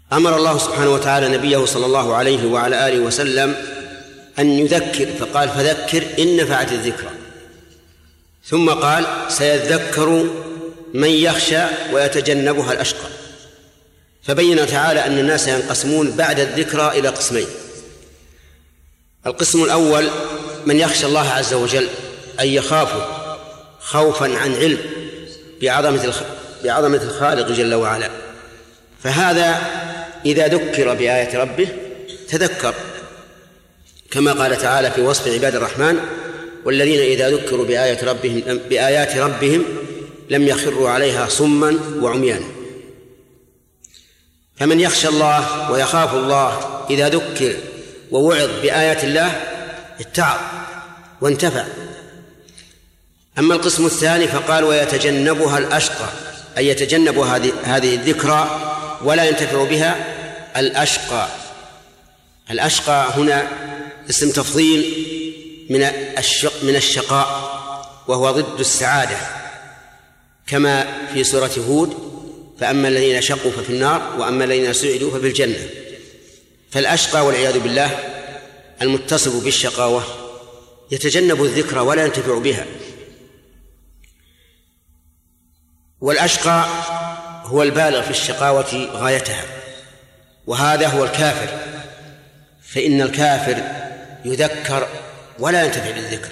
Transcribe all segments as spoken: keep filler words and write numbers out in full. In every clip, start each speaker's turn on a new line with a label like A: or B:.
A: أمر الله سبحانه وتعالى نبيه صلى الله عليه وعلى آله وسلم أن يذكر، فقال فذكر إن نفعت الذكرى، ثم قال سيذكر من يخشى ويتجنبها الأشقى. فبين تعالى أن الناس ينقسمون بعد الذكرى إلى قسمين: القسم الأول من يخشى الله عز وجل، أي يخافه خوفا عن علم بعظمة بعظمة الخالق جل وعلا، فهذا إذا ذكر بآية ربه تذكر، كما قال تعالى في وصف عباد الرحمن: والذين إذا ذكروا بآيات ربهم بآيات ربهم لم يخروا عليها صما وعميانا. فمن يخشى الله ويخاف الله إذا ذكر ووعظ بآيات الله اتعظ وانتفع. أما القسم الثاني فقال ويتجنبها الأشقى، أي يتجنب هذه الذكرى ولا ينتفع بها الأشقى. الأشقى هنا اسم تفضيل من الشق من الشقاء، وهو ضد السعادة، كما في سورة هود: فأما الذين شقوا ففي النار وأما الذين سعدوا ففي الجنة. فالأشقى والعياذ بالله المتصف بالشقاوة يتجنب الذكرى ولا ينتفع بها. والأشقى هو البالغ في الشقاوة غايتها، وهذا هو الكافر، فإن الكافر يذكر ولا ينتفع بالذكر.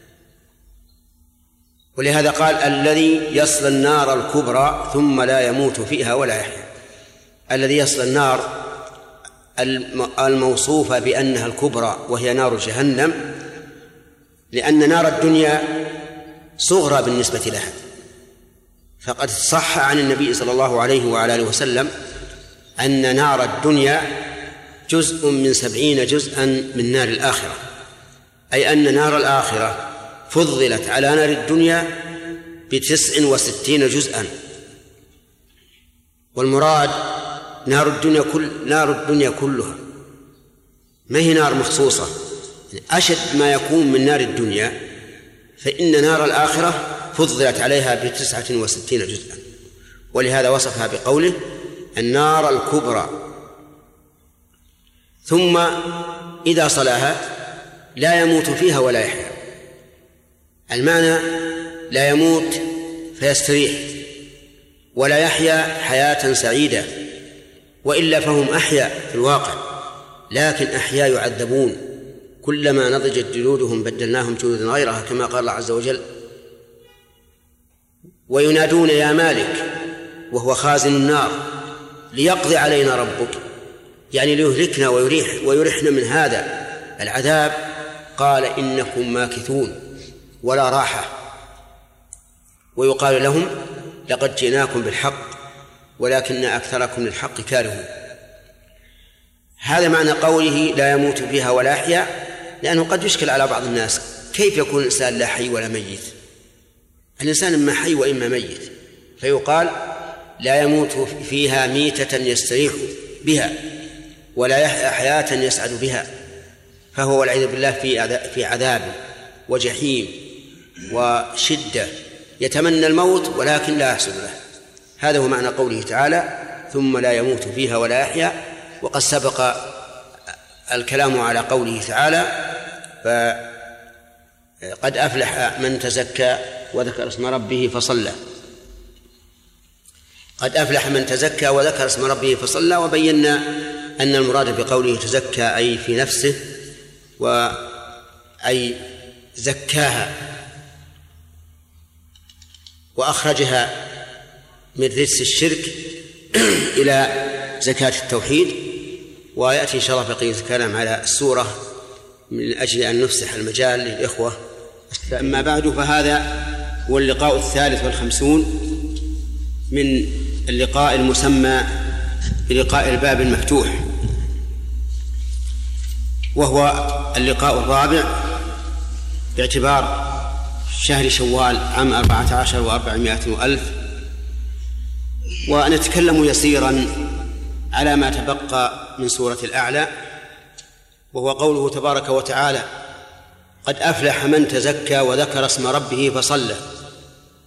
A: ولهذا قال الذي يصلى النار الكبرى ثم لا يموت فيها ولا يحيا. الذي يصلى النار الموصوفة بأنها الكبرى وهي نار جهنم، لأن نار الدنيا صغرى بالنسبة لها، فقد صح عن النبي صلى الله عليه وعلى آله وسلم أن نار الدنيا جزء من سبعين جزءا من نار الآخرة، أي أن نار الآخرة فضلت على نار الدنيا بتسع وستين جزءا. والمراد نار الدنيا كل نار الدنيا كلها، ما هي نار مخصوصة. أشد ما يكون من نار الدنيا، فإن نار الآخرة فضلت عليها بتسعة وستين جزءا، ولهذا وصفها بقوله النار الكبرى. ثم إذا صلاها لا يموت فيها ولا يحيا. المعنى لا يموت فيستريح، ولا يحيا حياة سعيدة، وإلا فهم أحياء في الواقع، لكن أحياء يعذبون، كلما نضجت جلودهم بدلناهم جلودا غيرها، كما قال الله عز وجل: وينادون يا مالك وهو خازن النار ليقضي علينا ربك، يعني ليهلكنا ويريح ويرحنا من هذا العذاب. قال إنكم ماكثون ولا راحة. ويقال لهم لقد جئناكم بالحق ولكن أكثركم للحق كارهون. هذا معنى قوله لا يموت فيها ولا يحيا، لأنه قد يشكل على بعض الناس: كيف يكون الإنسان لا حي ولا ميت؟ الإنسان إما حي وإما ميت، فيقال لا يموت فيها ميتة يستريح بها ولا يحيا حياة يسعد بها، فهو والعياذ بالله في عذاب وجحيم وشدة، يتمنى الموت ولكن لا يحصل له. هذا هو معنى قوله تعالى ثم لا يموت فيها ولا يحيا. وقد سبق الكلام على قوله تعالى فقد أفلح من تزكى وذكر اسم ربه فصلى. قد أفلح من تزكى وذكر اسم ربه فصلى. وبينا أن المراد بقوله تزكى أي في نفسه، وأي زكاها وأخرجها من رجس الشرك إلى زكاة التوحيد. ويأتي إن شاء الله بقية الكلام على السورة من أجل أن نفسح المجال للإخوة. فأما بعد، فهذا هو اللقاء الثالث والخمسون من اللقاء المسمى بلقاء الباب المفتوح، وهو اللقاء الرابع باعتبار شهر شوال عام أربعة عشر وأربعمائة وألف. ونتكلم يسيرا على ما تبقى من سورة الأعلى، وهو قوله تبارك وتعالى قد أفلح من تزكى وذكر اسم ربه فصلى.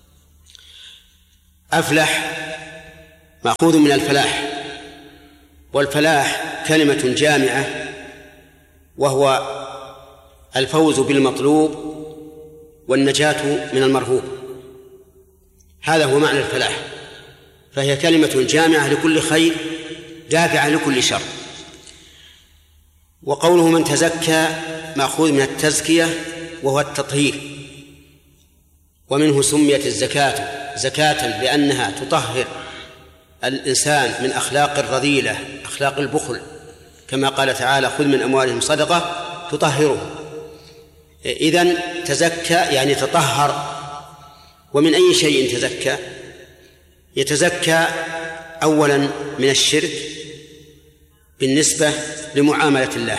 A: أفلح مأخوذ من الفلاح، والفلاح كلمة جامعة، وهو الفوز بالمطلوب والنجاة من المرهوب، هذا هو معنى الفلاح. فهي كلمة جامعة لكل خير دافعة لكل شر. وقوله من تزكى مأخوذ من التزكية وهو التطهير، ومنه سميت الزكاة زكاة لأنها تطهر الإنسان من أخلاق الرذيلة، أخلاق البخل، كما قال تعالى خذ من أموالهم صدقة تطهرهم. إذن تزكى يعني تطهر. ومن أي شيء تزكى؟ يتزكى أولا من الشرك بالنسبة لمعاملة الله،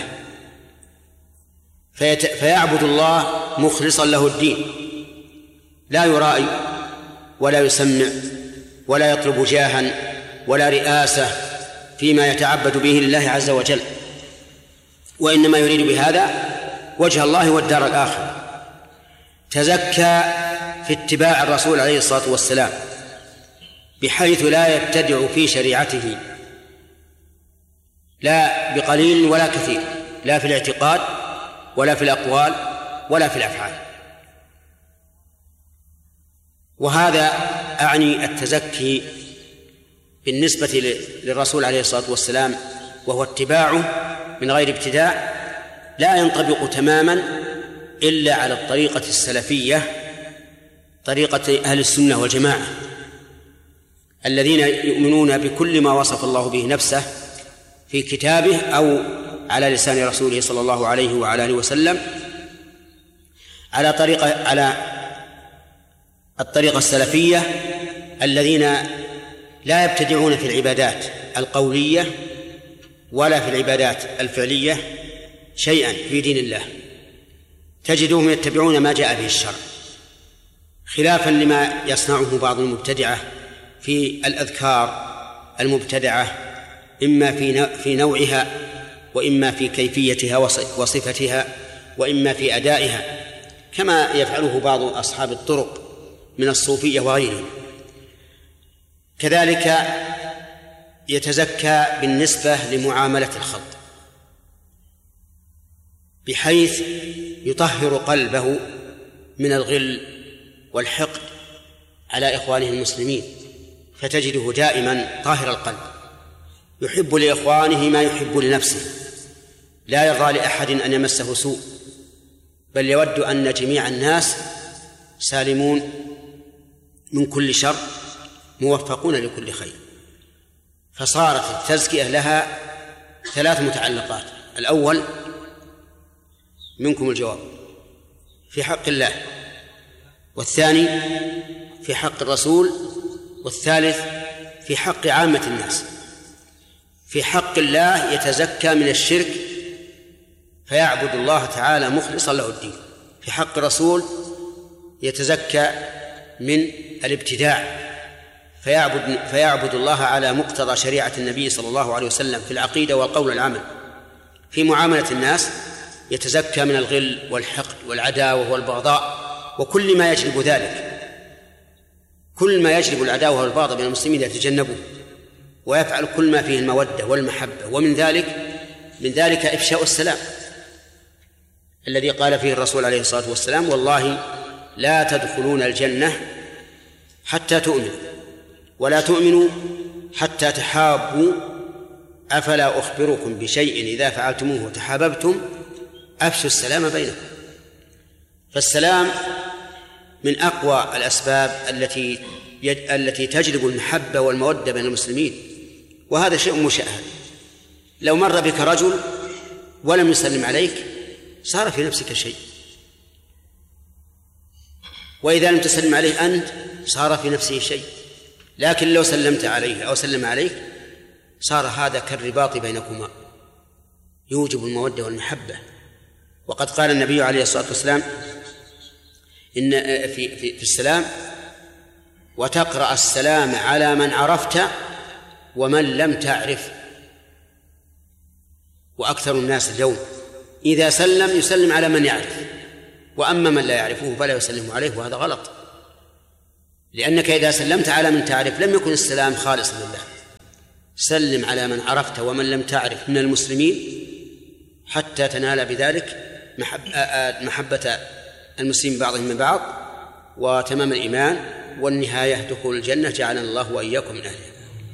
A: فيت... فيعبد الله مخلصا له الدين، لا يرائي ولا يسمع ولا يطلب جاها ولا رئاسة فيما يتعبد به لله عز وجل، وإنما يريد بهذا وجه الله والدار الآخرة. تزكى في اتباع الرسول عليه الصلاة والسلام بحيث لا يبتدع في شريعته لا بقليل ولا كثير، لا في الاعتقاد ولا في الأقوال ولا في الأفعال. وهذا أعني التزكي بالنسبة للرسول عليه الصلاة والسلام، وهو اتباعه من غير ابتداع، لا ينطبق تماما إلا على الطريقة السلفية، طريقة أهل السنة والجماعة الذين يؤمنون بكل ما وصف الله به نفسه في كتابه أو على لسان رسوله صلى الله عليه وعلى آله وسلم، على طريقة على الطريقة السلفية الذين لا يبتدعون في العبادات القولية ولا في العبادات الفعلية شيئا في دين الله، تجدهم يتبعون ما جاء به الشرع، خلافا لما يصنعه بعض المبتدعة في الأذكار المبتدعة، إما في نوعها وإما في كيفيتها وصفتها وإما في أدائها، كما يفعله بعض أصحاب الطرق من الصوفية وغيرهم. كذلك يتزكى بالنسبة لمعاملة الخلق بحيث يطهر قلبه من الغل والحقد على إخوانه المسلمين، فتجده دائما طاهر القلب، يحب لإخوانه ما يحب لنفسه، لا يرضى لأحد أن يمسه سوء، بل يود أن جميع الناس سالمون من كل شر موفقون لكل خير. فصارت التزكية لها ثلاث متعلقات: الأول منكم الجواب في حق الله، والثاني في حق الرسول، والثالث في حق عامة الناس. في حق الله يتزكى من الشرك فيعبد الله تعالى مخلصا له الدين. في حق الرسول يتزكى من الابتداع فيعبد, فيعبد الله على مقتضى شريعة النبي صلى الله عليه وسلم في العقيدة والقول والعمل. في معاملة الناس يتزكى من الغل والحقد والعداوة والبغضاء وكل ما يجلب ذلك، كل ما يجلب العداوة والبغضاء بين المسلمين يتجنبه، ويفعل كل ما فيه المودة والمحبة. ومن ذلك من ذلك إفشاء السلام الذي قال فيه الرسول عليه الصلاة والسلام: والله لا تدخلون الجنة حتى تؤمنوا ولا تؤمنوا حتى تحابوا، أفلا أخبركم بشيء إذا فعلتموه تحاببتم أفشوا السلام بينكم. فالسلام من أقوى الأسباب التي التي تجلب المحبة والمودة بين المسلمين، وهذا شيء مشاهد. لو مر بك رجل ولم يسلم عليك صار في نفسك شيء، وإذا لم تسلم عليه أنت صار في نفسه شيء، لكن لو سلمت عليه أو سلم عليك صار هذا كالرباط بينكما، يوجب المودة والمحبة. وقد قال النبي عليه الصلاة والسلام إن في, في, في السلام: وتقرأ السلام على من عرفت ومن لم تعرف. وأكثر الناس اليوم إذا سلم يسلم على من يعرف، وأما من لا يعرفه فلا يسلم عليه، وهذا غلط، لأنك إذا سلمت على من تعرف لم يكن السلام خالصا لله، سلم على من عرفت ومن لم تعرف من المسلمين حتى تنال بذلك محبة المسلمين بعضهم من بعض وتمام الإيمان والنهاية دخول الجنة جعلنا الله وإياكم من أهلها.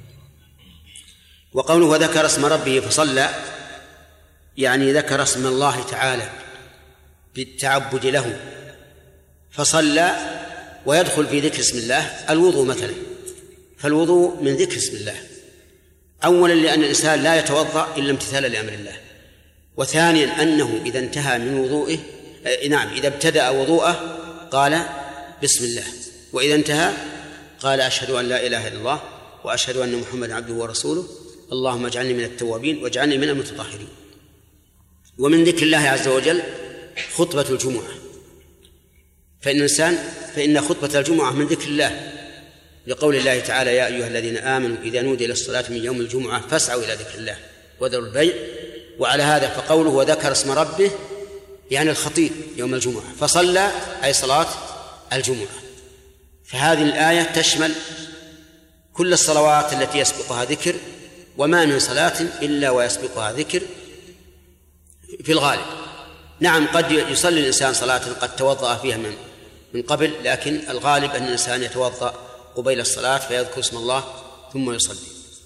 A: وقوله وذكر اسم ربه فصلى يعني ذكر اسم الله تعالى بالتعبد له فصلى. ويدخل في ذكر اسم الله الوضوء مثلا، فالوضوء من ذكر اسم الله، أولا لأن الإنسان لا يتوضأ إلا امتثالا لأمر الله، وثانيا أنه إذا انتهى من وضوئه نعم إذا ابتدأ وضوءه قال بسم الله، وإذا انتهى قال أشهد أن لا إله إلا الله وأشهد أن محمدا عبده ورسوله اللهم اجعلني من التوابين واجعلني من المتطهرين. ومن ذكر الله عز وجل خطبة الجمعة، فإن الإنسان فإن خطبة الجمعة من ذكر الله لقول الله تعالى يا أيها الذين آمنوا إذا نودي للصلاة من يوم الجمعة فاسعوا إلى ذكر الله وذروا البيع. وعلى هذا فقوله وذكر اسم ربه يعني الخطيب يوم الجمعة فصلى أي صلاة الجمعة. فهذه الآية تشمل كل الصلوات التي يسبقها ذكر، وما من صلاة إلا ويسبقها ذكر في الغالب. نعم قد يصلي الإنسان صلاة قد توضأ فيها من من قبل، لكن الغالب أن الإنسان يتوضأ قبيل الصلاة فيذكر اسم الله ثم يصلي.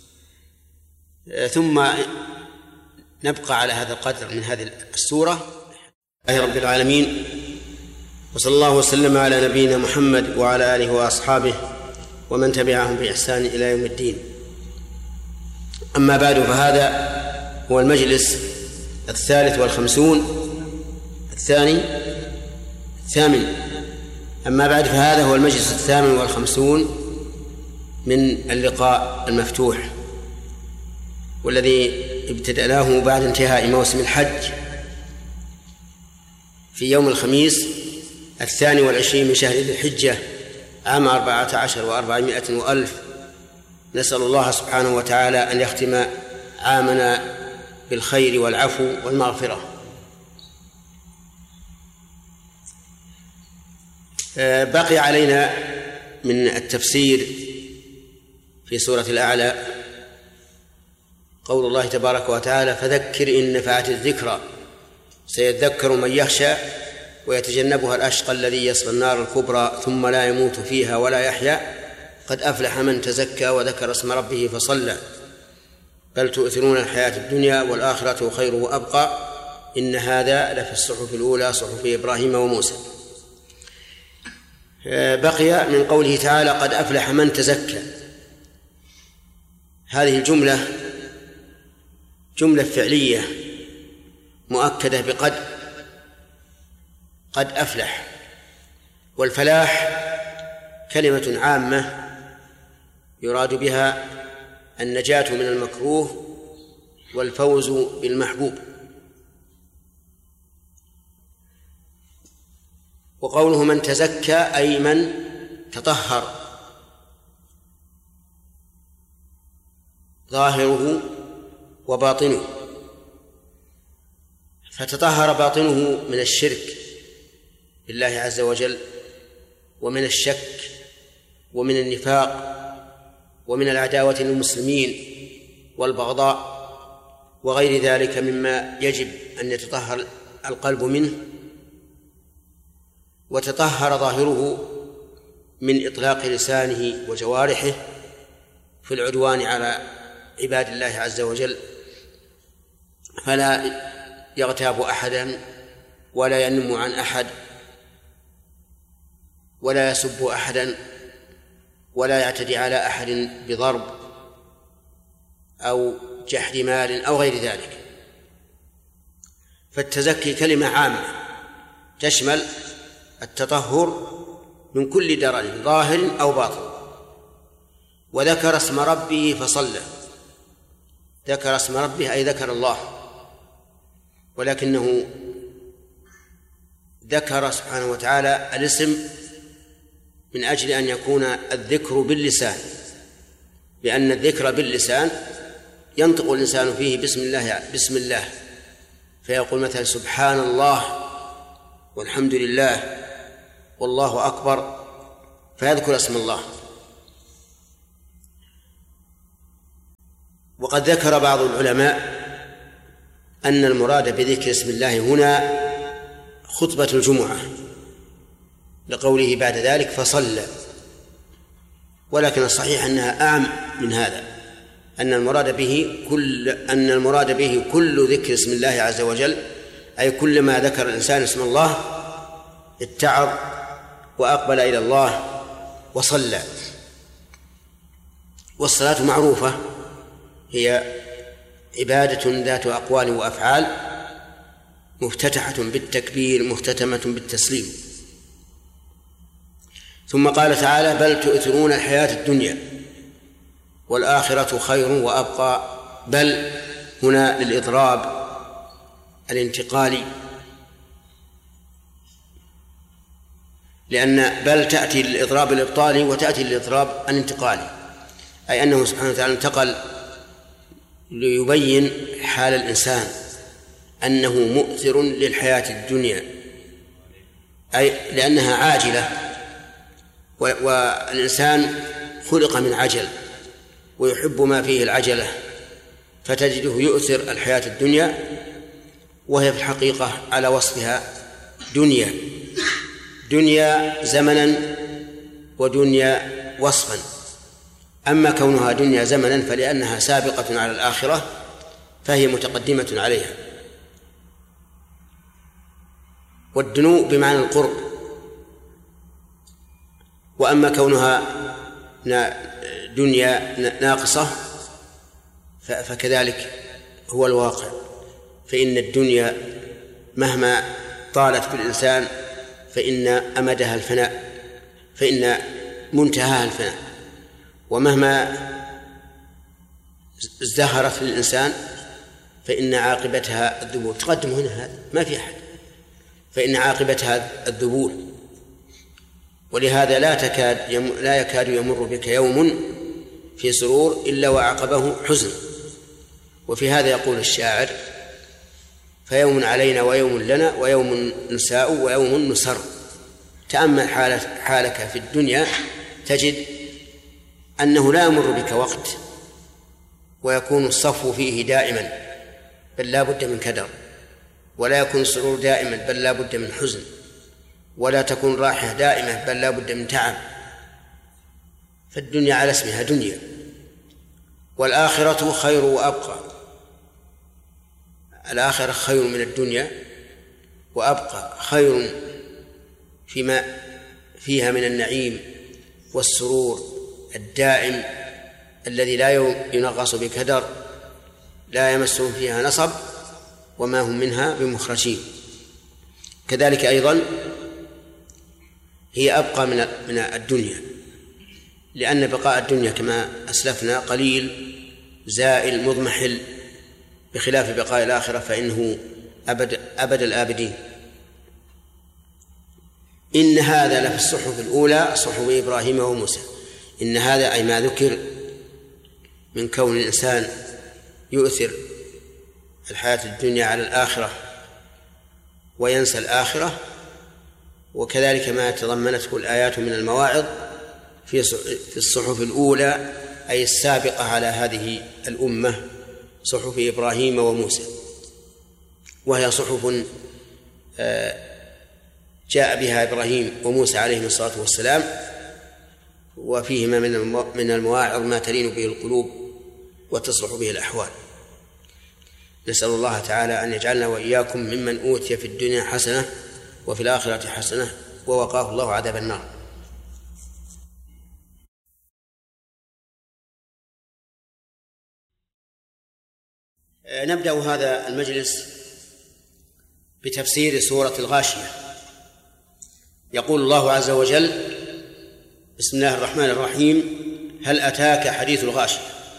A: ثم نبقى على هذا القدر من هذه السورة. الله رب العالمين، وصلى الله وسلم على نبينا محمد وعلى آله وأصحابه ومن تبعهم بإحسان إلى يوم الدين. أما بعد، فهذا هو المجلس الثالث والخمسون الثاني الثامن أما بعد فهذا هو المجلس الثامن والخمسون من اللقاء المفتوح، والذي ابتدأناه بعد انتهاء موسم الحج في يوم الخميس الثاني والعشرين من شهر ذي الحجة عام أربعة عشر وأربعمائة وألف. نسأل الله سبحانه وتعالى أن يختم عامنا بالخير والعفو والمغفرة. بقي علينا من التفسير في سورة الأعلى قول الله تبارك وتعالى فذكر إن نفعت الذكرى سيذكر من يخشى ويتجنبها الأشقى الذي يصلى النار الكبرى ثم لا يموت فيها ولا يحيا قد أفلح من تزكى وذكر اسم ربه فصلى بل تؤثرون الحياة الدنيا والآخرة خير وأبقى إن هذا لفي الصحف الأولى صحف إبراهيم وموسى. بقي من قوله تعالى قد أفلح من تزكى. هذه الجملة جملة فعلية مؤكدة بقد قد أفلح، والفلاح كلمة عامة يراد بها النجاة من المكروه والفوز بالمحبوب. وقوله من تزكى أي من تطهر ظاهره وباطنه، فتطهر باطنه من الشرك بالله عز وجل ومن الشك ومن النفاق ومن العداوة للمسلمين والبغضاء وغير ذلك مما يجب أن يتطهر القلب منه، وتطهر ظاهره من إطلاق لسانه وجوارحه في العدوان على عباد الله عز وجل، فلا يغتاب أحدا ولا ينم عن أحد ولا يسب أحدا ولا يعتدي على أحد بضرب أو جحد مال أو غير ذلك. فالتزكي كلمة عامة تشمل التطهر من كل درن ظاهر أو باطن. وذكر اسم ربه فصلى، ذكر اسم ربه أي ذكر الله، ولكنه ذكر سبحانه وتعالى الاسم من أجل أن يكون الذكر باللسان، لأن الذكر باللسان ينطق الإنسان فيه بسم الله بسم الله فيقول مثلا سبحان الله والحمد لله والله أكبر فيذكر اسم الله. وقد ذكر بعض العلماء أن المراد بذكر اسم الله هنا خطبة الجمعة لقوله بعد ذلك فصلى، ولكن الصحيح أنها أعم من هذا، أن المراد به كل أن المراد به كل ذكر اسم الله عز وجل، أي كل ما ذكر الإنسان اسم الله اتعظ وأقبل إلى الله وصلى. والصلاة معروفة هي عبادة ذات أقوال وأفعال مفتتحة بالتكبير مختتمة بالتسليم. ثم قال تعالى بل تؤثرون الحياة الدنيا والآخرة خير وأبقى. بل هنا للإضراب الانتقالي، لأن بل تأتي للإضراب الإبطالي وتأتي للإضراب الانتقالي، أي أنه سبحانه وتعالى انتقل ليبين حال الإنسان أنه مؤثر للحياة الدنيا، أي لأنها عاجلة، والإنسان خلق من عجل ويحب ما فيه العجلة، فتجده يؤثر الحياة الدنيا وهي في الحقيقة على وصفها دنيا دنيا زمنا ودنيا وصفا. أما كونها دنيا زمنا فلأنها سابقة على الآخرة فهي متقدمة عليها، والدنو بمعنى القرب. وأما كونها دنيا ناقصة فكذلك هو الواقع، فإن الدنيا مهما طالت بالإنسان فإن أمدها الفناء، فإن منتهاها الفناء، ومهما ازدهرت للإنسان فإن عاقبتها الذبول. تقدم هنا هذا ما في أحد، فإن عاقبتها الذبول. ولهذا لا تكاد يم... لا يكاد يمر بك يوم في سرور إلا وعقبه حزن. وفي هذا يقول الشاعر فيوم علينا ويوم لنا ويوم نساء ويوم نسر. تأمل حالك في الدنيا تجد أنه لا يمر بك وقت ويكون الصفو فيه دائما بل لا بد من كدر، ولا يكون السرور دائما بل لا بد من حزن، ولا تكون راحة دائمة بل لا بد من تعب. فالدنيا على اسمها دنيا. والآخرة خير وأبقى، الآخرة خير من الدنيا وأبقى، خير فيما فيها من النعيم والسرور الدائم الذي لا ينغص بكدر، لا يمسهم فيها نصب وما هم منها بمخرجين. كذلك أيضا هي أبقى من من الدنيا، لأن بقاء الدنيا كما أسلفنا قليل زائل مضمحل، بخلاف بقاء الآخرة فإنه أبد أبد الآبدين. إن هذا لفي الصحف الأولى صحف إبراهيم وموسى. إن هذا أي ما ذكر من كون الإنسان يؤثر الحياة الدنيا على الآخرة وينسى الآخرة، وكذلك ما تضمنته الآيات من المواعظ في الصحف الأولى أي السابقة على هذه الأمة، صحف إبراهيم وموسى، وهي صحف جاء بها إبراهيم وموسى عليهم الصلاة والسلام، وفيهما من المواعظ ما تلين به القلوب وتصلح به الأحوال. نسأل الله تعالى أن يجعلنا وإياكم ممن أوتي في الدنيا حسنة وفي الآخرة حسنة ووقاه الله عذاب النار. نبدأ هذا المجلس بتفسير سورة الغاشية. يقول الله عز وجل: بسم الله الرحمن الرحيم: هل أتاك حديث الغاشية.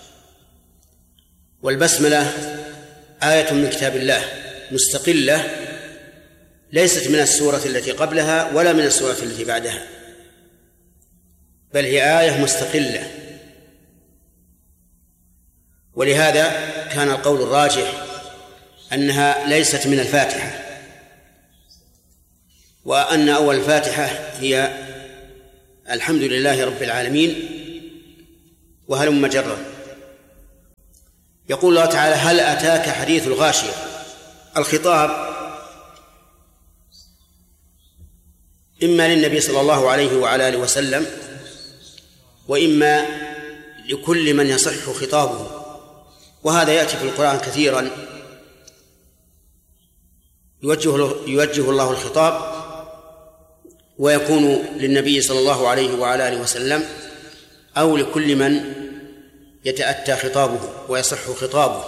A: والبسملة آية من كتاب الله مستقلة، ليست من السورة التي قبلها ولا من السورة التي بعدها، بل هي آية مستقلة. ولهذا كان القول الراجح أنها ليست من الفاتحة، وأن أول الفاتحة هي الحمد لله رب العالمين وهلم جرا. يقول الله تعالى: هل أتاك حديث الغاشية؟ الخطاب إما للنبي صلى الله عليه وعلى آله وسلم، وإما لكل من يصح خطابه، وهذا يأتي في القرآن كثيرا، يوجه, يوجه الله الخطاب ويكون للنبي صلى الله عليه وعلى آله وسلم أو لكل من يتأتى خطابه ويصح خطابه،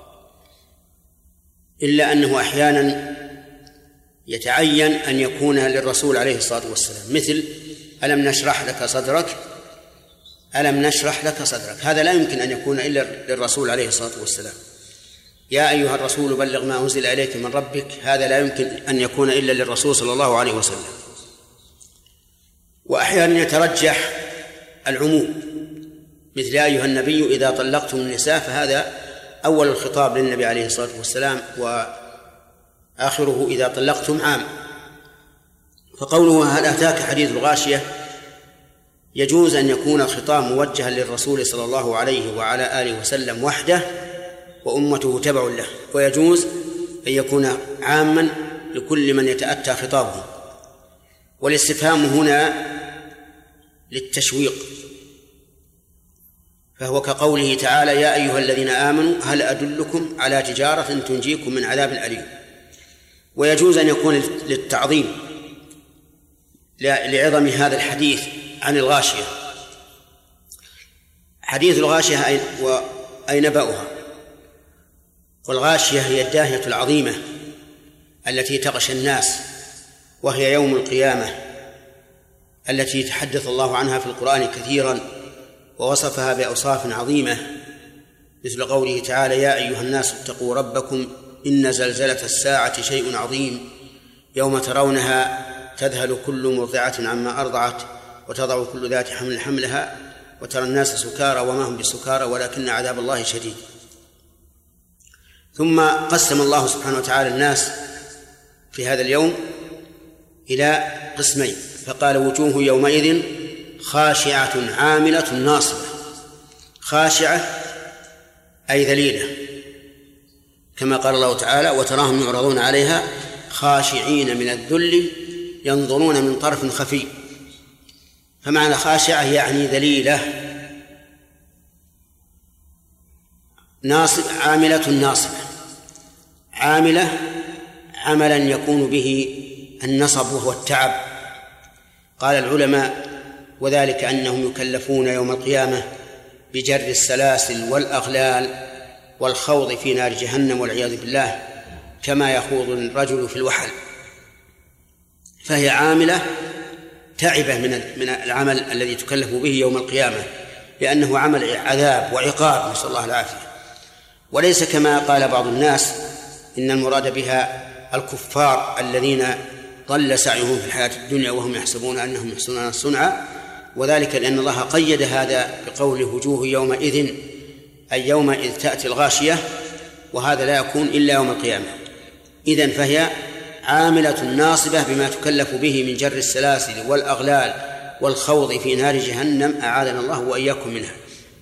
A: إلا أنه أحيانا يتعين أن يكون للرسول عليه الصلاة والسلام، مثل ألم نشرح لك صدرك، ألم نشرح لك صدرك، هذا لا يمكن أن يكون إلا للرسول عليه الصلاة والسلام. يا أيها الرسول بلغ ما أنزل إليك من ربك، هذا لا يمكن أن يكون إلا للرسول صلى الله عليه وسلم. وأحيانا يترجح العموم، مثل يا أيها النبي إذا طلقتم النساء، فهذا أول الخطاب للنبي عليه الصلاة والسلام، وآخره إذا طلقتم عام. فقوله هل أتاك حديث الغاشية يجوز أن يكون الخطاب موجها للرسول صلى الله عليه وعلى آله وسلم وحده وأمته تبع له، ويجوز أن يكون عاما لكل من يتأتى خطابه. والاستفهام هنا للتشويق، فهو كقوله تعالى: يا أيها الذين آمنوا هل أدلكم على تجارة تنجيكم من عذاب أليم. ويجوز أن يكون للتعظيم لعظم هذا الحديث عن الغاشية. حديث الغاشية أي نبأها، والغاشية هي الداهية العظيمة التي تغشى الناس، وهي يوم القيامة التي يتحدث الله عنها في القرآن كثيرا ووصفها بأوصاف عظيمة، مثل قوله تعالى: يا أيها الناس اتقوا ربكم إن زلزلة الساعة شيء عظيم يوم ترونها تذهل كل مرضعة عما أرضعت وتضع كل ذات حمل حملها وترى الناس سكارى وما هم بسكارى ولكن عذاب الله شديد. ثم قسم الله سبحانه وتعالى الناس في هذا اليوم إلى قسمين، فقال: وجوه يومئذ خاشعة عاملة ناصبة. خاشعة أي ذليلة، كما قال الله تعالى: وتراهم يعرضون عليها خاشعين من الذل ينظرون من طرف خفي. فمعنى خاشعة يعني ذليلة، ناصب عاملة ناصبة. عاملة عملا يكون به النصب وهو التعب. قال العلماء: وذلك أنهم يكلفون يوم القيامة بجر السلاسل والأغلال والخوض في نار جهنم والعياذ بالله، كما يخوض الرجل في الوحل. فهي عاملة تعبة من من العمل الذي تكلف به يوم القيامة، لأنه عمل عذاب وعقاب، نسأل الله العافية. وليس كما قال بعض الناس إن المراد بها الكفار الذين ضل سعيهم في الحياة الدنيا وهم يحسبون أنهم يحسنون الصنعة، وذلك لأن الله قيد هذا بقول وجوه يومئذ، أي يومئذ تأتي الغاشية، وهذا لا يكون إلا يوم القيامة. إذن فهي عاملة ناصبة بما تكلف به من جر السلاسل والأغلال والخوض في نار جهنم، أعاذنا الله وإياكم منها.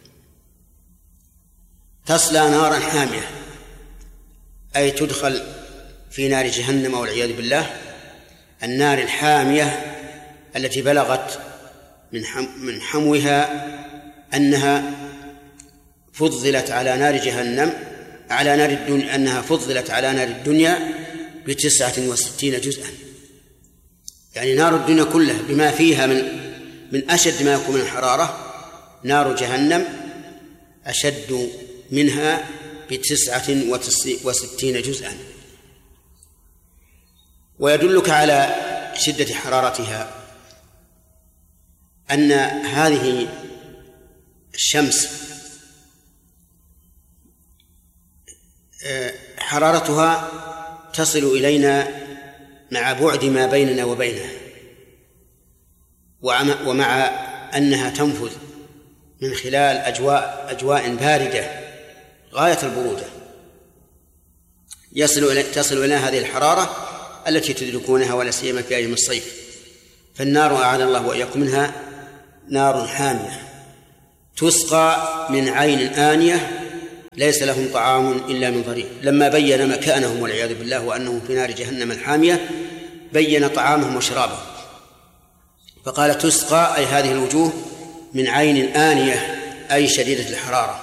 A: تصلى نارا حامية، أي تدخل في نار جهنم والعياذ بالله، النار الحامية التي بلغت من من حموها أنها فضلت على نار جهنم على نار الدنيا أنها فضلت على نار الدنيا بتسعة وستين جزءا. يعني نار الدنيا كلها بما فيها من من أشد ما يكون من الحرارة، نار جهنم أشد منها بتسعة وستين جزءا. ويدلك على شدة حرارتها أن هذه الشمس حرارتها تصل إلينا مع بعد ما بيننا وبينها، ومع أنها تنفذ من خلال أجواء أجواء باردة غاية البرودة، يصل إلى تصل إلينا هذه الحرارة التي تدركونها ولا سيما في أيام الصيف. فالنار أعاذنا الله وإياكم منها نار حامية تسقى من عين آنية ليس لهم طعام إلا من ضريع. لما بين مكانهم والعياذ بالله وأنهم في نار جهنم الحامية بين طعامهم وشرابهم، فقال تسقى أي هذه الوجوه من عين آنية أي شديدة الحرارة.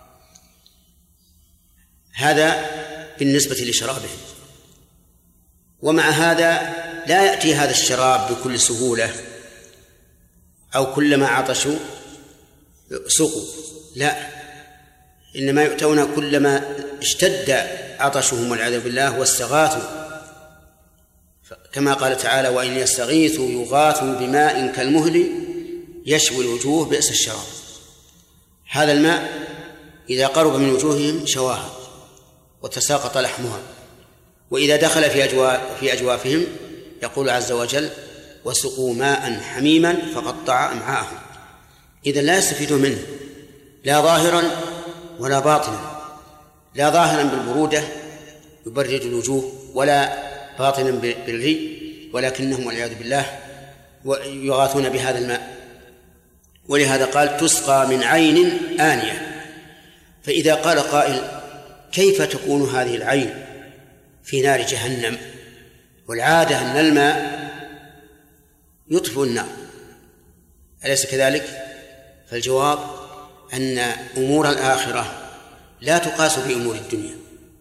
A: هذا بالنسبة لشرابهم. ومع هذا لا يأتي هذا الشراب بكل سهولة أو كلما عطشوا سقوا، لا، إنما يؤتون كلما اشتد عطشهم والعياذ بالله واستغاثوا، كما قال تعالى وإن يستغيثوا يغاثوا بماء كالمهل يشوي الوجوه بئس الشراب. هذا الماء إذا قرب من وجوههم شواها وتساقط لحمها، وإذا دخل في أجواف في أجوافهم يقول عز وجل وسقوا ماء حميما فقطع أمعاءهم. إذن لا يستفيدون منه لا ظاهرا ولا باطنا، لا ظاهرا بالبرودة يبرد الوجوه ولا باطنا بالري، ولكنهم والعياذ بالله يغاثون بهذا الماء. ولهذا قال تسقى من عين آنية. فإذا قال قائل كيف تكون هذه العين في نار جهنم؟ والعادة أن الماء يطفئ النار، أليس كذلك؟ فالجواب أن أمور الآخرة لا تقاس بأمور الدنيا.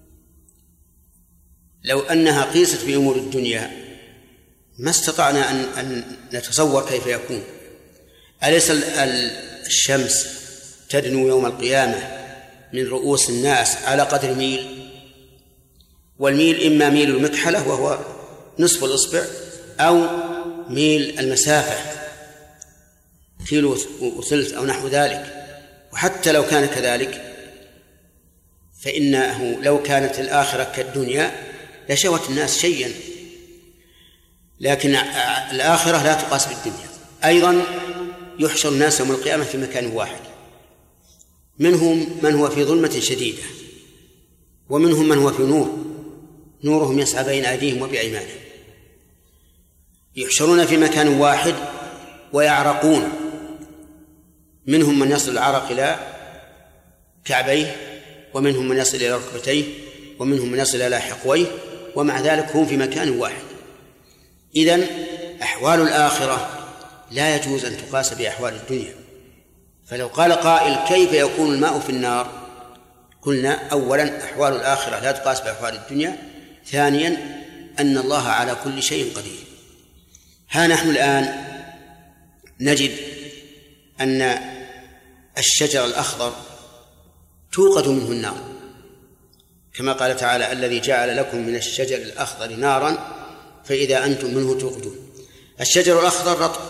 A: لو أنها قيست بأمور الدنيا ما استطعنا أن, أن نتصور كيف يكون. أليس الشمس تدنو يوم القيامة من رؤوس الناس على قدر ميل، والميل إما ميل المكحلة وهو نصف الإصبع أو ميل المسافة كيلو وثلث أو نحو ذلك. وحتى لو كان كذلك فإنه لو كانت الآخرة كالدنيا لشوت الناس شيئا، لكن الآخرة لا تقاس بالدنيا. أيضا يحشر الناس يوم القيامة في مكان واحد، منهم من هو في ظلمة شديدة ومنهم من هو في نور، نورهم يسعى بين أيديهم وبأيمانهم. يحشرون في مكان واحد ويعرقون، منهم من يصل العرق إلى كعبيه ومنهم من يصل إلى ركبتيه ومنهم من يصل إلى حقويه، ومع ذلك هم في مكان واحد. إذن أحوال الآخرة لا يجوز أن تقاس بأحوال الدنيا. فلو قال قائل كيف يكون الماء في النار؟ قلنا أولا أحوال الآخرة لا تقاس بأحوال الدنيا، ثانيا أن الله على كل شيء قدير. ها نحن الآن نجد أن الشجر الأخضر توقد منه النار، كما قال تعالى الذي جعل لكم من الشجر الأخضر نارا فإذا أنتم منه توقدون. الشجر الأخضر رطب،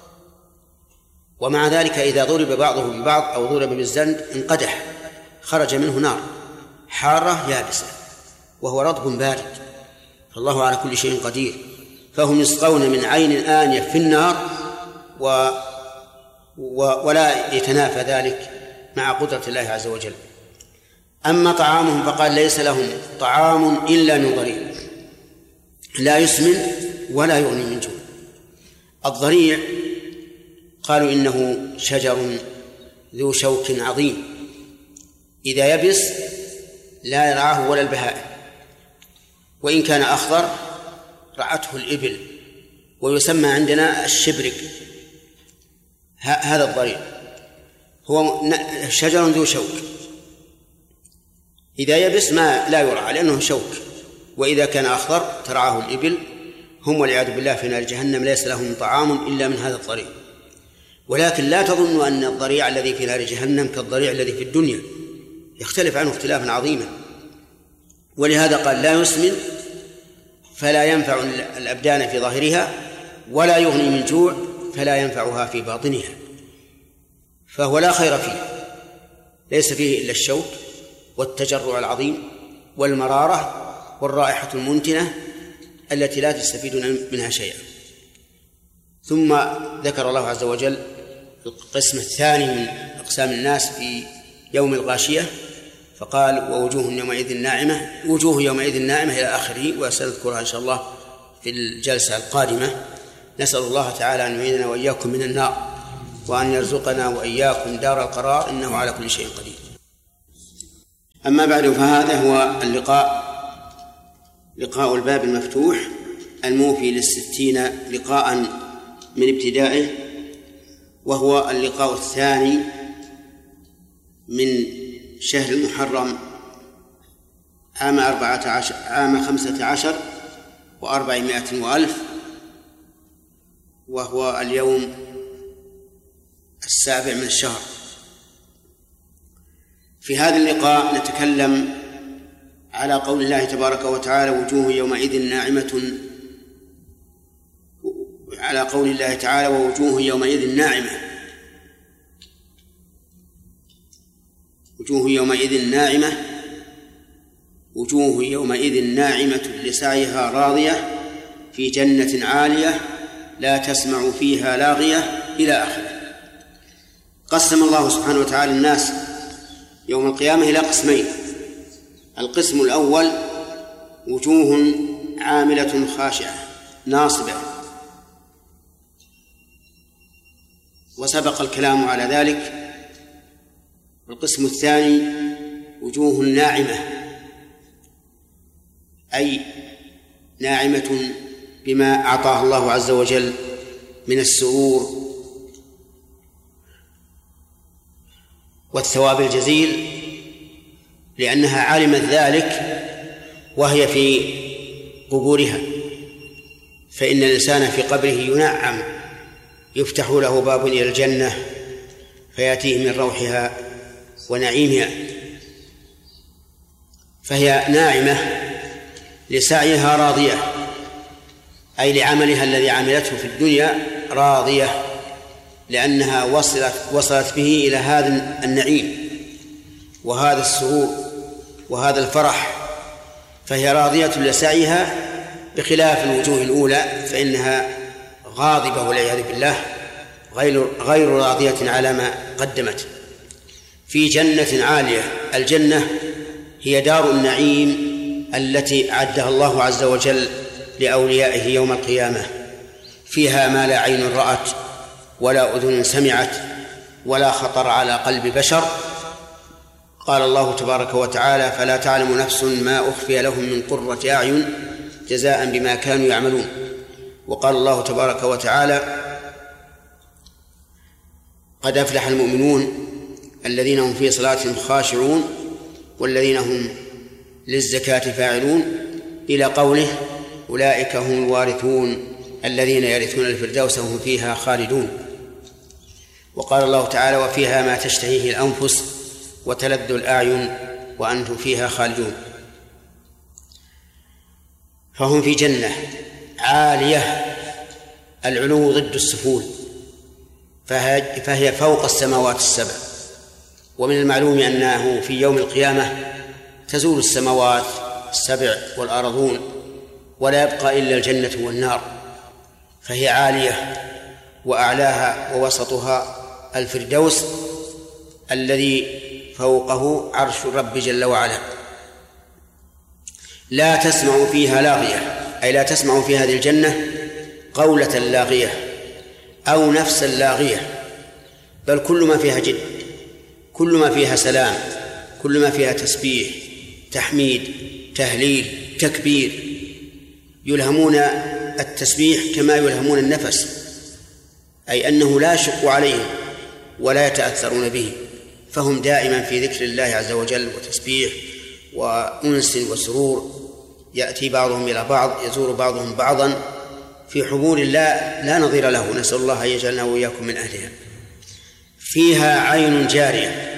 A: ومع ذلك إذا ضرب بعضه ببعض أو ضرب بالزند انقدح، خرج منه نار حارة يابسة وهو رطب بارد. فالله على كل شيء قدير. فهم يسقون من عين آنية في النار و... و... ولا يتنافى ذلك مع قدرة الله عز وجل. أما طعامهم فقال ليس لهم طعام إلا من ضريع لا يسمن ولا يغني من جوع. الضريع قالوا إنه شجر ذو شوك عظيم إذا يبس لا يرعاه ولا البهائم، وإن كان أخضر رعته الإبل، ويسمى عندنا الشبرك. هذا الضريع هو شجر ذو شوك إذا يبس ما لا يرعى لأنه شوك، وإذا كان أخضر ترعاه الإبل. هم والعياذ بالله في نار جهنم ليس لهم طعام إلا من هذا الضريع. ولكن لا تظنوا أن الضريع الذي في نار جهنم كالضريع الذي في الدنيا، يختلف عنه اختلافا عظيما. ولهذا قال لا يسمن فلا ينفع الأبدان في ظاهرها ولا يغني من جوع فلا ينفعها في باطنها، فهو لا خير فيه، ليس فيه إلا الشوك والتجرع العظيم والمرارة والرائحة المنتنة التي لا تستفيدون منها شيئا. ثم ذكر الله عز وجل القسم الثاني من أقسام الناس في يوم الغاشية، فقال ووجوه يومئذ ناعمة، وجوه يومئذ ناعمة إلى آخره، وسنذكرها إن شاء الله في الجلسة القادمة. نسأل الله تعالى أن يعيذنا وإياكم من النار، وأن يرزقنا وإياكم دار القرار، إنه على كل شيء قدير. أما بعد، فهذا هو اللقاء لقاء الباب المفتوح الموفي للستين لقاء من ابتدائه، وهو اللقاء الثاني من شهر المحرم عام أربعة عشر عام خمسة عشر وأربعمائة وألف، وهو اليوم السابع من الشهر. في هذا اللقاء نتكلم على قول الله تبارك وتعالى: وجوه يومئذ ناعمة، على قول الله تعالى: ووجوه يومئذ ناعمة، وجوه يومئذ ناعمة وجوه يومئذ ناعمة لسعيها راضية في جنة عالية لا تسمع فيها لاغية إلى آخره. قسم الله سبحانه وتعالى الناس يوم القيامة إلى قسمين: القسم الأول وجوه عاملة خاشعة ناصبة، وسبق الكلام على ذلك. القسم الثاني وجوه ناعمة، أي ناعمة بما أعطاه الله عز وجل من السرور والثواب الجزيل، لأنها علمت ذلك وهي في قبورها. فإن الإنسان في قبره ينعم، يفتح له باب إلى الجنة فيأتيه من روحها ونعيمها، فهي ناعمة لسعيها راضية، أي لعملها الذي عملته في الدنيا راضية، لأنها وصلت, وصلت به إلى هذا النعيم وهذا السرور وهذا الفرح، فهي راضية لسعيها، بخلاف الوجوه الأولى فإنها غاضبة والعياذ بالله، غير, غير راضية على ما قدمت. في جنة عالية، الجنة هي دار النعيم التي أعدها الله عز وجل لأوليائه يوم القيامة، فيها ما لا عين رأت ولا أذن سمعت ولا خطر على قلب بشر. قال الله تبارك وتعالى: فلا تعلم نفس ما أخفي لهم من قرة أعين جزاء بما كانوا يعملون. وقال الله تبارك وتعالى: قد أفلح المؤمنون الذين هم في صلاتهم خاشعون والذين هم للزكاة فاعلون، إلى قوله: أولئك هم الوارثون الذين يرثون الفردوس وهم فيها خالدون. وقال الله تعالى: وفيها ما تشتهيه الأنفس وتلذ الأعين وأنتم فيها خالدون. فهم في جنة عالية، العلو ضد السفول، فهي فوق السماوات السبع. ومن المعلوم أنه في يوم القيامة تزول السماوات السبع والأرضون ولا يبقى إلا الجنة والنار، فهي عالية، وأعلاها ووسطها الفردوس الذي فوقه عرش الرب جل وعلا. لا تسمع فيها لاغية، أي لا تسمع في هذه الجنة قولة لاغية أو نفسا لاغية، بل كل ما فيها جد، كل ما فيها سلام، كل ما فيها تسبيح، تحميد، تهليل، تكبير، يلهمون التسبيح كما يلهمون النفس، أي أنه لا يشق عليهم ولا يتأثرون به، فهم دائما في ذكر الله عز وجل وتسبيح وأنس وسرور، يأتي بعضهم إلى بعض، يزور بعضهم بعضا في حضور الله لا نظير له، نسأل الله أن يجعلنا وإياكم من أهلها. فيها عين جارية،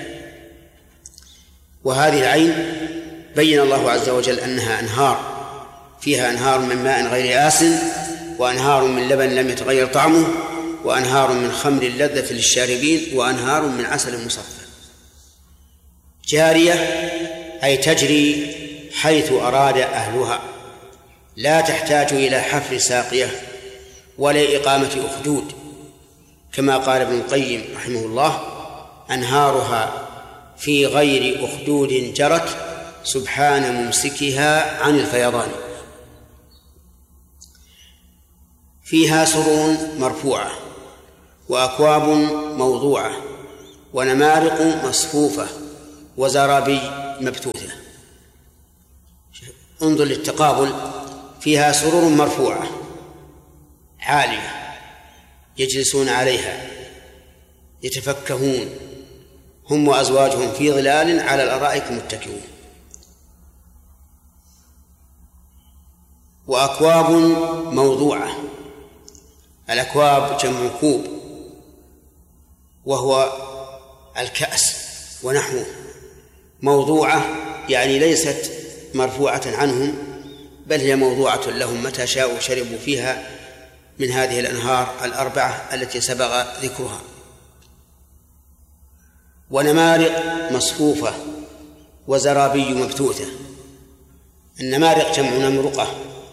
A: وهذه العين بين الله عز وجل أنها أنهار، فيها أنهار من ماء غير آسن، وأنهار من لبن لم يتغير طعمه، وأنهار من خمر لذة للشاربين، وأنهار من عسل مصفى. جارية أي تجري حيث أراد أهلها، لا تحتاج إلى حفر ساقية ولا إقامة أخدود، كما قال ابن القيم رحمه الله: أنهارها في غير أخدود جرت سبحان ممسكها عن الفيضان. فيها سرور مرفوعة وأكواب موضوعة ونمارق مصفوفة وزرابي مبثوثة. انظر للتقابل، فيها سرور مرفوعة عالية يجلسون عليها يتفكهون هم وأزواجهم في ظلال على الأرائك متكئون. وأكواب موضوعة، الأكواب جمع كوب وهو الكأس ونحوه، موضوعة يعني ليست مرفوعة عنهم بل هي موضوعة لهم، متى شاءوا شربوا فيها من هذه الأنهار الأربعة التي سبق ذكرها. ونمارق مصفوفة وزرابي مبثوثة. النمارق جمع نمرقة،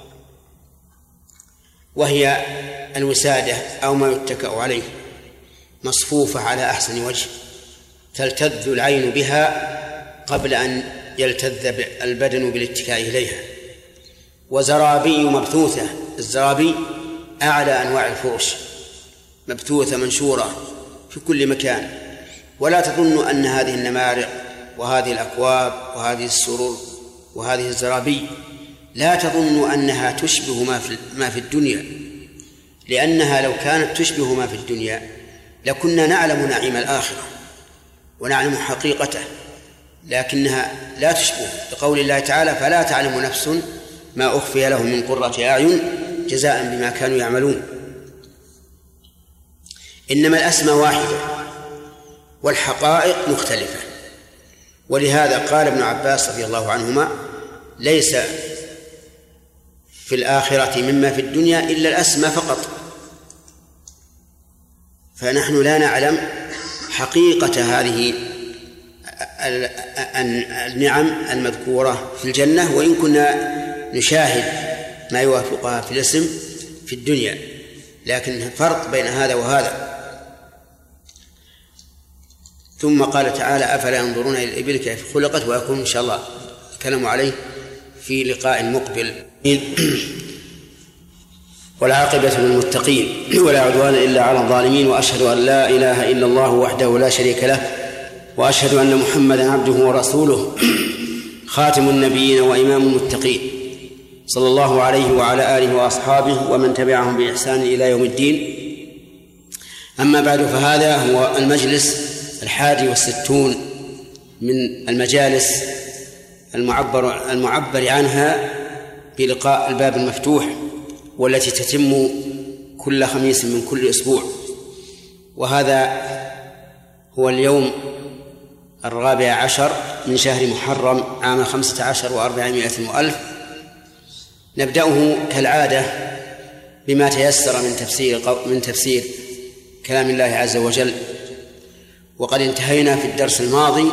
A: وهي الوسادة أو ما يتكأ عليه، مصفوفة على أحسن وجه تلتذ العين بها قبل أن يلتذ البدن بالاتكاء إليها. وزرابي مبثوثة، الزرابي أعلى أنواع الفرش، مبثوثة منشورة في كل مكان. ولا تظن أن هذه النمارق وهذه الأكواب وهذه السرور وهذه الزرابي لا تظن أنها تشبه ما في الدنيا، لأنها لو كانت تشبه ما في الدنيا لكنا نعلم نعيم الآخرة ونعلم حقيقته، لكنها لا تشبه، لقول الله تعالى: فلا تعلم نفس ما أخفي لهم من قرة أعين جزاء بما كانوا يعملون. إنما الأسماء واحدة والحقائق مختلفة. ولهذا قال ابن عباس رضي الله عنهما: ليس في الآخرة مما في الدنيا إلا الأسماء فقط. فنحن لا نعلم حقيقة هذه النعم المذكورة في الجنة، وإن كنا نشاهد ما يوافقها في الاسم في الدنيا، لكن فرق بين هذا وهذا. ثم قال تعالى: أفلا ينظرون إلى الإبل كيف خلقت، ويكون إن شاء الله الكلام عليه في لقاء مقبل. والعاقبة للمتقين ولا عدوان إلا على الظالمين، وأشهد أن لا إله إلا الله وحده لا شريك له، وأشهد أن محمدا عبده ورسوله خاتم النبيين وإمام المتقين، صلى الله عليه وعلى آله وأصحابه ومن تبعهم بإحسان إلى يوم الدين. أما بعد، فهذا هو المجلس الحادي والستون من المجالس المعبر, المعبر عنها بلقاء الباب المفتوح، والتي تتم كل خميس من كل أسبوع. وهذا هو اليوم الرابع عشر من شهر محرم عام خمسة عشر وأربعمائة وألف. نبدأه كالعادة بما تيسر من تفسير, من تفسير كلام الله عز وجل. وقد انتهينا في الدرس الماضي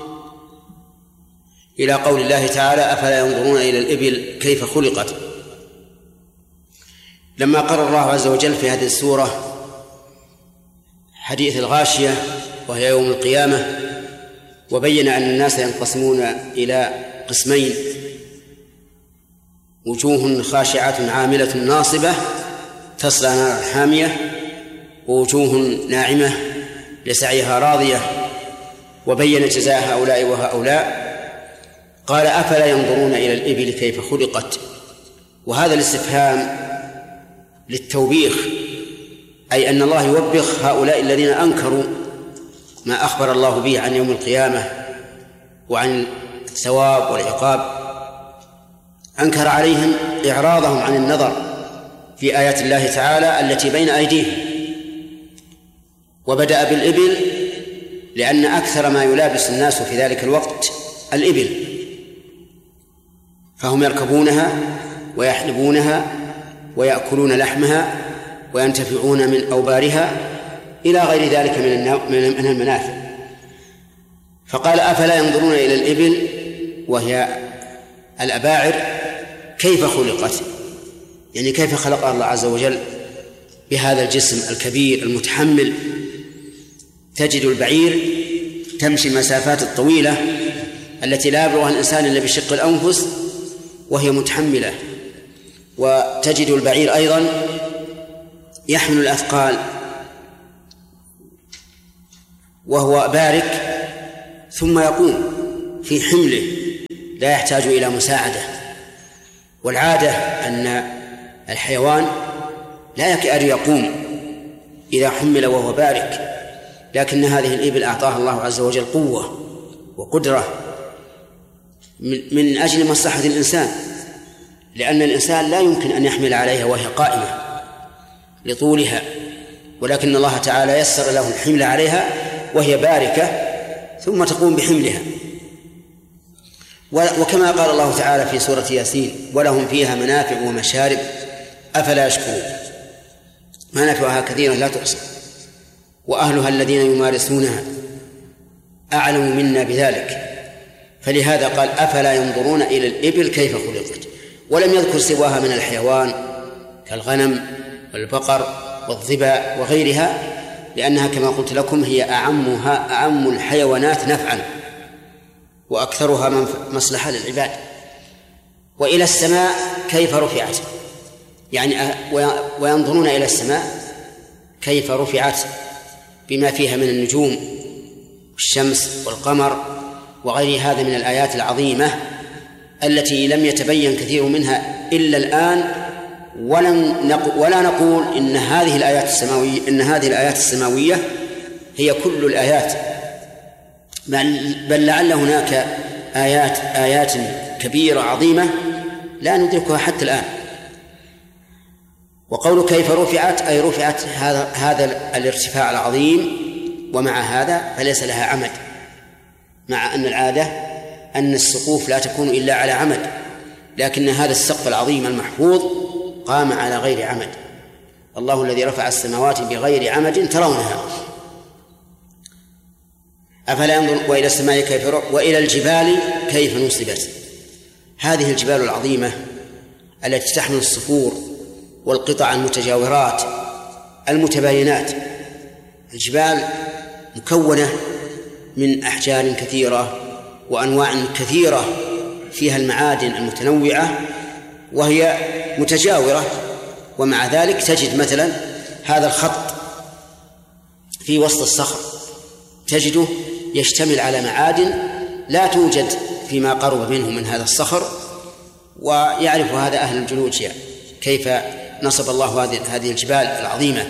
A: إلى قول الله تعالى: أفلا ينظرون إلى الإبل كيف خلقت. لما قرر الله عز وجل في هذه السورة حديث الغاشية وهي يوم القيامة، وبين أن الناس ينقسمون إلى قسمين: وجوه خاشعة عاملة ناصبة تصلى نارا حامية، ووجوه ناعمة لسعيها راضية. وبين جزاء هؤلاء وهؤلاء. قال: أفلا ينظرون إلى الإبل كيف خلقت. وهذا الاستفهام للتوبيخ، أي أن الله يوبخ هؤلاء الذين أنكروا ما أخبر الله به عن يوم القيامة وعن الثواب والعقاب. أنكر عليهم إعراضهم عن النظر في آيات الله تعالى التي بين أيديهم. وبدأ بالإبل لأن أكثر ما يلابس الناس في ذلك الوقت الإبل، فهم يركبونها ويحلبونها ويأكلون لحمها وينتفعون من أوبارها إلى غير ذلك من المنافع. فقال: أفلا ينظرون إلى الإبل وهي الأباعر كيف خلقت، يعني كيف خلق الله عز وجل بهذا الجسم الكبير المتحمل. تجد البعير تمشي المسافات الطويلة التي لا يبلغها الإنسان إلا بشق الأنفس وهي متحملة. وتجد البعير أيضا يحمل الأثقال وهو بارك ثم يقوم، في حمله لا يحتاج إلى مساعدة. والعادة أن الحيوان لا يكاد يقوم إذا حمل وهو بارك، لكن هذه الإبل أعطاها الله عز وجل قوة وقدرة من أجل مصلحة الإنسان، لأن الإنسان لا يمكن أن يحمل عليها وهي قائمة لطولها، ولكن الله تعالى يسر له الحمل عليها وهي باركة ثم تقوم بحملها. وكما قال الله تعالى في سورة ياسين: ولهم فيها منافع ومشارب أفلا يشكرون. منافعها كثيرة لا تحصى، وأهلها الذين يمارسونها أعلم منا بذلك، فلهذا قال: أفلا ينظرون إلى الإبل كيف خلقت. ولم يذكر سواها من الحيوان كالغنم والبقر والظباء وغيرها، لأنها كما قلت لكم هي أعمها أعم الحيوانات نفعا وأكثرها مصلحة للعباد. وإلى السماء كيف رفعت، يعني وينظرون إلى السماء كيف رفعت بما فيها من النجوم والشمس والقمر وغير هذا من الآيات العظيمة التي لم يتبين كثير منها إلا الآن. ولن نقول ولا نقول إن هذه الآيات السماوية إن هذه الآيات السماوية هي كل الآيات، بل لعل هناك آيات آيات كبيرة عظيمة لا ندركها حتى الآن. وقول كيف رفعت أي رفعت هذا هذا الارتفاع العظيم، ومع هذا فليس لها عمد، مع أن العادة أن السقوف لا تكون إلا على عمد، لكن هذا السقف العظيم المحفوظ قام على غير عمد. الله الذي رفع السماوات بغير عمد ترونها. أفلا ينظر وإلى السماء كيف رفعت وإلى الجبال كيف نصبت. هذه الجبال العظيمة التي تحمل الصخور والقطع المتجاورات المتباينات، الجبال مكونة من أحجار كثيرة وأنواع كثيرة فيها المعادن المتنوعة وهي متجاورة، ومع ذلك تجد مثلا هذا الخط في وسط الصخر تجده يشتمل على معادن لا توجد فيما قرب منه من هذا الصخر. ويعرف هذا أهل الجيولوجيا كيف نصب الله هذه الجبال العظيمة،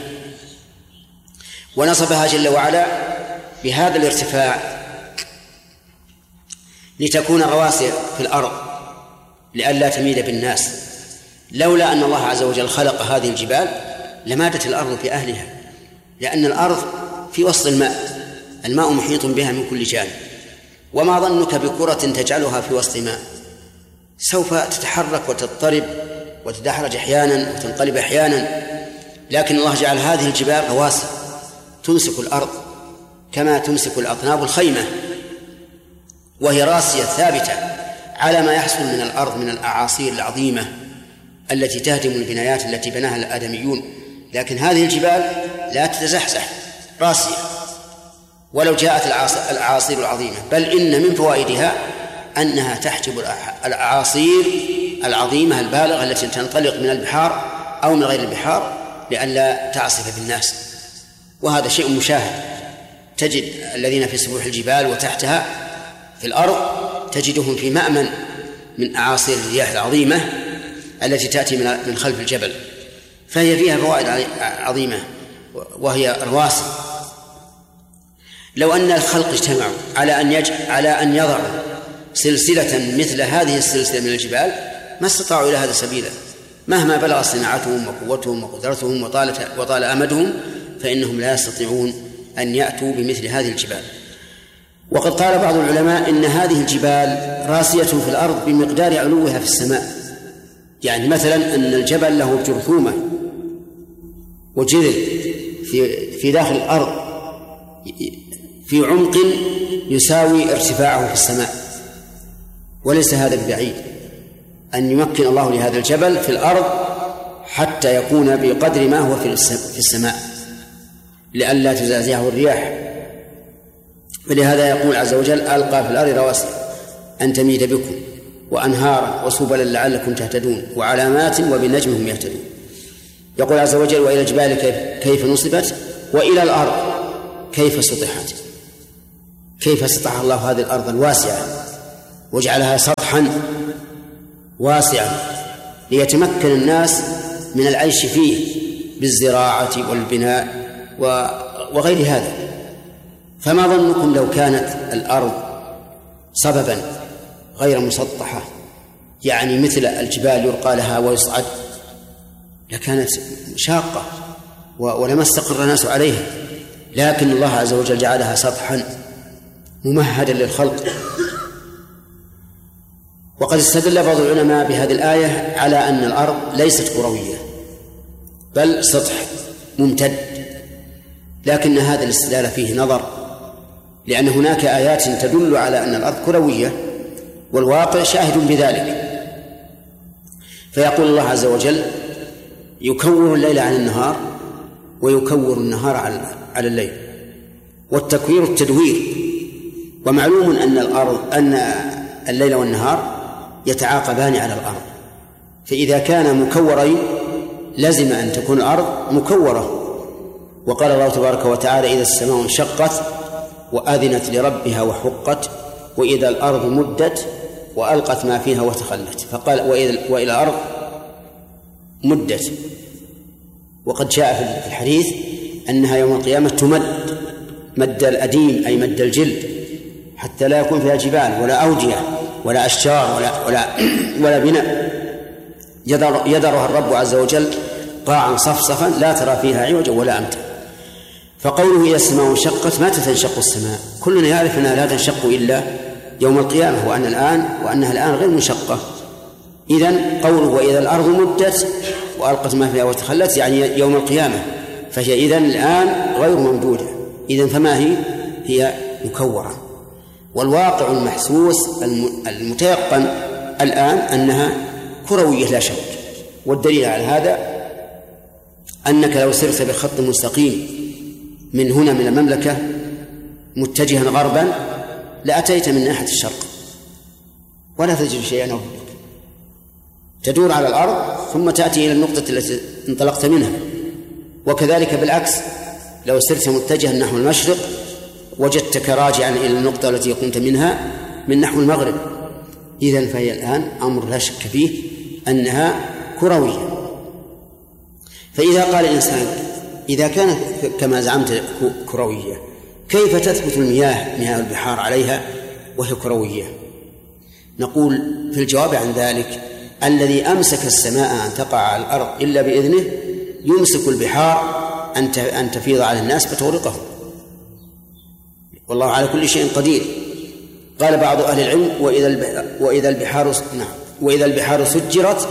A: ونصبها جل وعلا بهذا الارتفاع لتكون رواسي في الأرض لئلا تميد بالناس. لولا أن الله عز وجل خلق هذه الجبال لمادت الأرض في أهلها، لأن الأرض في وسط الماء، الماء محيط بها من كل جانب. وما ظنك بكرة تجعلها في وسط ماء؟ سوف تتحرك وتضطرب وتدحرج أحيانا وتنقلب أحيانا، لكن الله جعل هذه الجبال رواسي تمسك الأرض كما تمسك الأطناب الخيمة، وهي راسية ثابتة على ما يحصل من الأرض من الأعاصير العظيمة التي تهدم البنايات التي بناها الآدميون. لكن هذه الجبال لا تتزحزح، راسية ولو جاءت الأعاصير العظيمة، بل إن من فوائدها أنها تحجب الأعاصير العظيمة البالغة التي تنطلق من البحار أو من غير البحار لئلا تعصف بالناس. وهذا شيء مشاهد، تجد الذين في سفوح الجبال وتحتها في الأرض تجدهم في مأمن من أعاصير الرياح العظيمة التي تأتي من خلف الجبل، فهي فيها فوائد عظيمة وهي رواسي. لو أن الخلق اجتمعوا على أن يج... على أن يضعوا سلسلة مثل هذه السلسلة من الجبال ما استطاعوا إلى هذا سبيلا، مهما بلغ صناعتهم وقوتهم وقدرتهم وطالت وطال أمدهم فإنهم لا يستطيعون أن يأتوا بمثل هذه الجبال. وقد قال بعض العلماء إن هذه الجبال راسية في الأرض بمقدار علوها في السماء، يعني مثلا أن الجبل له جرثومة وجذر في في داخل الأرض في عمق يساوي ارتفاعه في السماء، وليس هذا ببعيد أن يمكن الله لهذا الجبل في الأرض حتى يكون بقدر ما هو في السماء لئلا تزعزعه الرياح. فلهذا يقول عز وجل: ألقى في الأرض رواسي أن تميد بكم وأنهارا وسبلا لعلكم تهتدون وعلامات وبالنجم هم يهتدون. يقول عز وجل: وإلى الجبال كيف نصبت وإلى الأرض كيف سطحت. كيف سطح الله هذه الأرض الواسعة وجعلها سطحا واسعا ليتمكن الناس من العيش فيه بالزراعة والبناء وغير هذا. فما ظنكم لو كانت الأرض صببا غير مسطحة، يعني مثل الجبال يرقى لها ويصعد، لكانت شاقة ولما استقر الناس عليها، لكن الله عز وجل جعلها سطحا ممهدا للخلق. وقد استدل بعض العلماء بهذه الآية على أن الأرض ليست كروية بل سطح ممتد، لكن هذا الاستدلال فيه نظر، لأن هناك آيات تدل على أن الأرض كروية والواقع شاهد بذلك. فيقول الله عز وجل: يكور الليل عن النهار ويكور النهار على الليل. والتكوير التدوير، ومعلوم أن الأرض أن الليل والنهار يتعاقبان على الأرض، فإذا كان مكورين لزم أن تكون الأرض مكورة. وقال الله تبارك وتعالى: إذا السماء انشقت وأذنت لربها وحقت وإذا الأرض مدت وألقت ما فيها وتخلت. فقال: وإذا وإلى الأرض مدت. وقد جاء في الحديث أنها يوم القيامة تمد مد الأديم، أي مد الجلد، حتى لا يكون فيها جبال ولا أودية ولا أشجار ولا, ولا, ولا بناء، يدر يدرها الرب عز وجل قاعا صفصفا لا ترى فيها عوجا ولا أمتا. فقوله: إذا السماء انشقت، متى تنشق السماء؟ كلنا يعرف أنها لا تنشق إلا يوم القيامة، وأن الآن وأنها الآن غير منشقة. إذن قوله: وإذا الأرض مدت وألقت ما فيها وتخلت، يعني يوم القيامة، فهي إذن الآن غير موجودة. إذن فما هي؟ هي مكورة. والواقع المحسوس المتيقن الآن أنها كروية لا شك. والدليل على هذا أنك لو سرت بخط مستقيم من هنا من المملكة متجها غربا لأتيت من ناحية الشرق ولا تجد شيئا أمامك، تدور على الأرض ثم تأتي إلى النقطة التي انطلقت منها. وكذلك بالعكس، لو سرت متجها نحو المشرق وجدتك راجعا إلى النقطة التي كنت منها من نحو المغرب. إذن فهي الآن أمر لا شك فيه أنها كروية. فإذا قال الإنسان: إذا كانت كما زعمت كروية، كيف تثبت المياه مياه البحار عليها وهي كروية؟ نقول في الجواب عن ذلك: الذي أمسك السماء أن تقع على الأرض إلا بإذنه يمسك البحار أن تفيض على الناس فتغرقهم، والله على كل شيء قدير. قال بعض أهل العلم: وإذا وإذا البحار نعم وإذا البحار سجرت،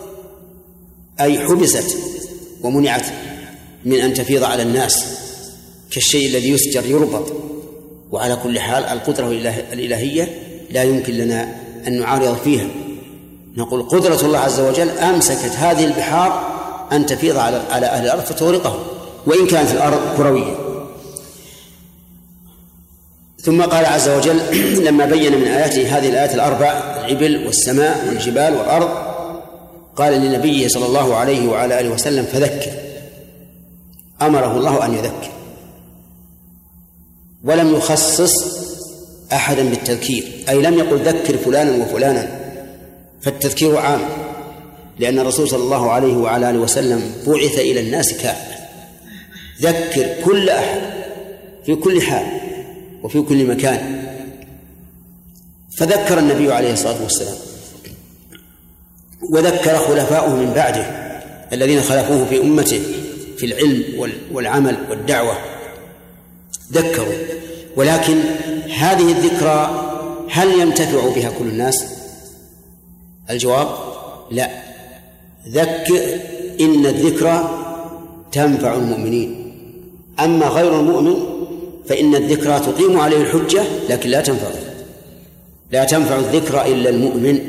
A: أي حبست ومنعت من أن تفيض على الناس، كالشيء الذي يسجر يربط. وعلى كل حال القدرة الإلهية لا يمكن لنا أن نعارض فيها. نقول: قدرة الله عز وجل أمسكت هذه البحار أن تفيض على على أهل الأرض فتغرقهم وإن كانت الأرض كروية. ثم قال عز وجل لما بين من آياته هذه الآيات الأربع: الإبل والسماء والجبال والأرض، قال لنبيه صلى الله عليه وعلى آله وسلم: فذكر. أمره الله أن يذكر، ولم يخصص أحدا بالتذكير، أي لم يقل ذكر فلانا وفلانا، فالتذكير عام، لأن الرسول صلى الله عليه وعلى آله وسلم بعث إلى الناس كافة. ذكر كل أحد في كل حال وفي كل مكان. فذكر النبي عليه الصلاة والسلام، وذكر خلفاؤه من بعده الذين خلفوه في أمته في العلم والعمل والدعوة، ذكروا. ولكن هذه الذكرى هل ينتفع بها كل الناس؟ الجواب: لا. ذكر إن الذكرى تنفع المؤمنين، أما غير المؤمن فإن الذكرى تقيم عليه الحجة لكن لا تنفع لا تنفع الذكرى إلا المؤمن.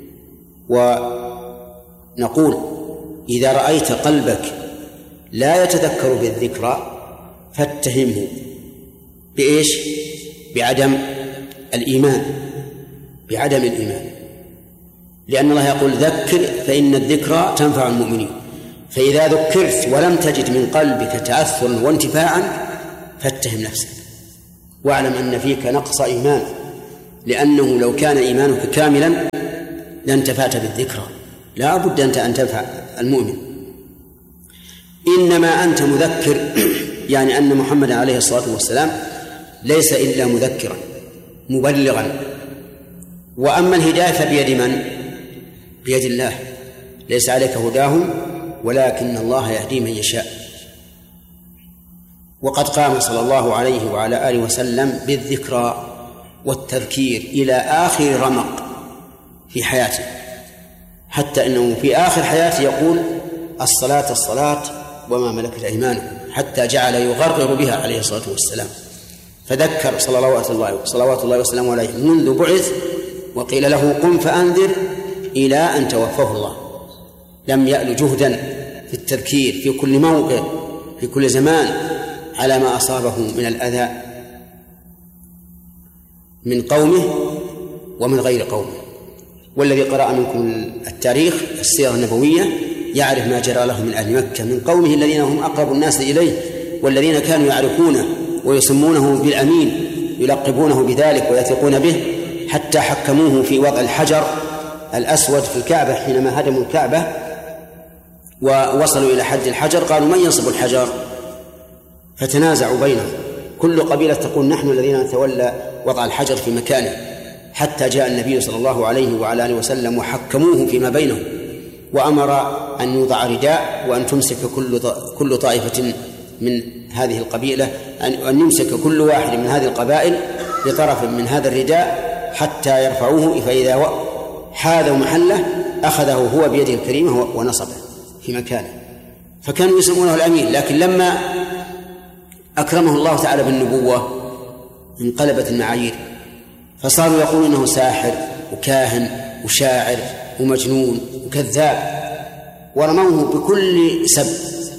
A: ونقول: إذا رأيت قلبك لا يتذكر بالذكرى فاتهمه بإيش؟ بعدم الإيمان بعدم الإيمان لأن الله يقول: ذكر فإن الذكرى تنفع المؤمنين. فإذا ذكرت ولم تجد من قلبك تأثرا وانتفاعا فاتهم نفسك، واعلم أن فيك نقص إيمان، لأنه لو كان إيمانك كاملا لانتفعت بالذكرى، لا بد أن تنفع المؤمن. إنما أنت مذكر، يعني أن محمد عليه الصلاة والسلام ليس إلا مذكرا مبلغا. وأما الهداية فبيد من؟ بيد الله، ليس عليك هداهم ولكن الله يهدي من يشاء. وقد قام صلى الله عليه وعلى آله وسلم بالذكرى والتذكير إلى آخر رمق في حياته، حتى إنه في آخر حياته يقول الصلاة الصلاة وما ملكت أيمانكم، حتى جعل يغرغر بها عليه الصلاة والسلام. فذكر صلوات الله صلوات الله وسلامه عليه منذ بعث وقيل له قم فأنذر إلى أن توفاه الله. لم يأل جهدا في التذكير في كل موقع في كل زمان على ما أصابه من الأذى من قومه ومن غير قومه. والذي قرأ منكم التاريخ السيرة النبوية يعرف ما جرى له من أهل مكة من قومه الذين هم أقرب الناس إليه، والذين كانوا يعرفونه ويسمونه بالأمين، يلقبونه بذلك ويثقون به، حتى حكموه في وضع الحجر الأسود في الكعبة حينما هدموا الكعبة ووصلوا إلى حد الحجر. قالوا من ينصب الحجر؟ فتنازعوا بينهم، كل قبيلة تقول نحن الذين نتولى وضع الحجر في مكانه، حتى جاء النبي صلى الله عليه وعلى آله وسلم وحكموه فيما بينهم، وأمر أن يوضع رداء وأن تمسك كل كل طائفة من هذه القبيلة أن يمسك كل واحد من هذه القبائل بطرف من هذا الرداء حتى يرفعوه، فإذا حاذوا محله أخذه هو بيده الكريمة ونصبه في مكانه. فكانوا يسمونه الأمين. لكن لما أكرمه الله تعالى بالنبوة انقلبت المعايير، فصاروا يقولون إنه ساحر وكاهن وشاعر ومجنون وكذاب، ورموه بكل سب.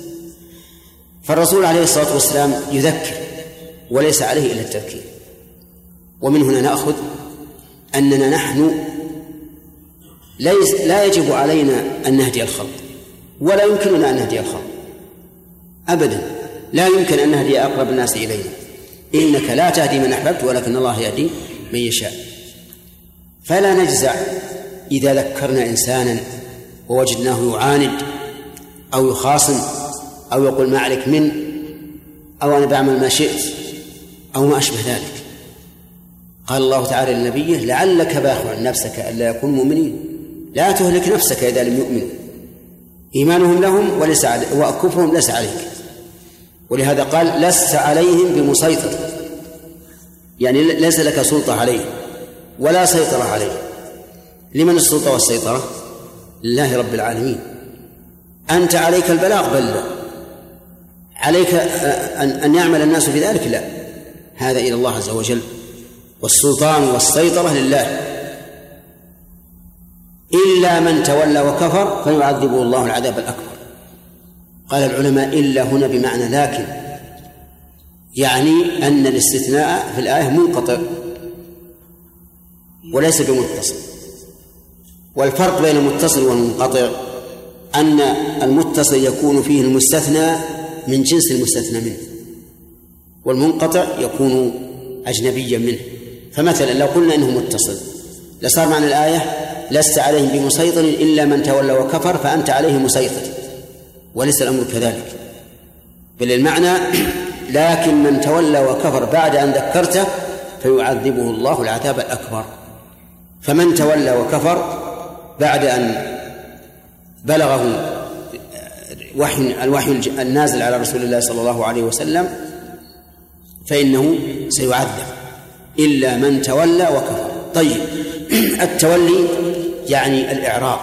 A: فالرسول عليه الصلاة والسلام يذكر وليس عليه إلا التذكير. ومن هنا نأخذ أننا نحن ليس لا يجب علينا أن نهدي الخلق، ولا يمكننا أن نهدي الخلق أبدا، لا يمكن أن نهدي أقرب الناس إلينا. إنك لا تهدي من أحببت ولكن الله يهدي من يشاء. فلا نجزع إذا ذكرنا إنسانا ووجدناه يعاند أو يخاصم أو يقول ما عليك من، أو أنا بعمل ما شئت أو ما أشبه ذلك. قال الله تعالى لنبيه لعلك باخع نفسك ألا يكونوا مؤمنين. لا تهلك نفسك إذا لم يؤمنوا، إيمانهم لهم وليس عليك، وكفرهم ليس عليك. ولهذا قال لست عليهم بمسيطر، يعني ليس لك سلطة عليه ولا سيطرة عليه. لمن السلطة والسيطرة؟ لله رب العالمين. أنت عليك البلاغ بلغ، عليك أن يعمل الناس بذلك لا، هذا إلى الله عز وجل، والسلطان والسيطرة لله. إلا من تولى وكفر فيعذبه الله العذاب الأكبر. قال العلماء إلا هنا بمعنى لكن، يعني أن الاستثناء في الآية منقطع وليس بمتصل. والفرق بين المتصل والمنقطع أن المتصل يكون فيه المستثنى من جنس المستثنى منه، والمنقطع يكون أجنبيا منه. فمثلا لو قلنا إنه متصل لصار معنى الآية لست عليهم بمسيطر إلا من تولى وكفر فأنت عليه مسيطر، وليس الأمر كذلك، بل المعنى لكن من تولى وكفر بعد أن ذكرته فيعذبه الله العذاب الأكبر. فمن تولى وكفر بعد أن بلغه وحي الوحي النازل على رسول الله صلى الله عليه وسلم فإنه سيعذب إلا من تولى وكفر. طيب، التولي يعني الإعراض،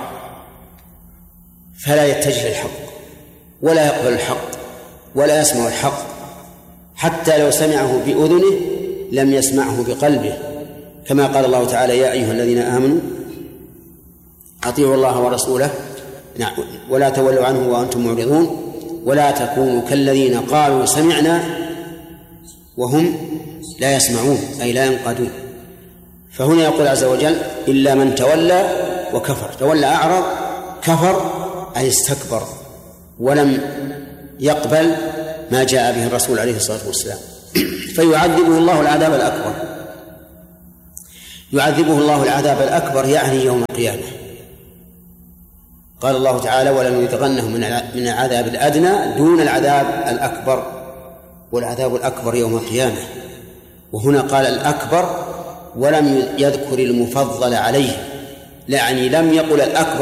A: فلا يتجه الحق ولا يقبل الحق ولا يسمع الحق، حتى لو سمعه بأذنه لم يسمعه بقلبه، كما قال الله تعالى يا أيها الذين آمنوا أطيعوا الله ورسوله ولا تولوا عنه وأنتم معرضون ولا تكونوا كالذين قالوا سمعنا وهم لا يسمعون، أي لا ينقادون. فهنا يقول عز وجل إلا من تولى وكفر. تولى أعرض، كفر أي استكبر ولم يقبل ما جاء به الرسول عليه الصلاة والسلام، فيعذبه الله العذاب الأكبر. يعذبه الله العذاب الأكبر يعني يوم القيامة. قال الله تعالى: ولنذيقنهم من العذاب الأدنى دون العذاب الأكبر، والعذاب الأكبر يوم القيامة. وهنا قال الأكبر ولم يذكر المفضل عليه، يعني لم يقل الأكبر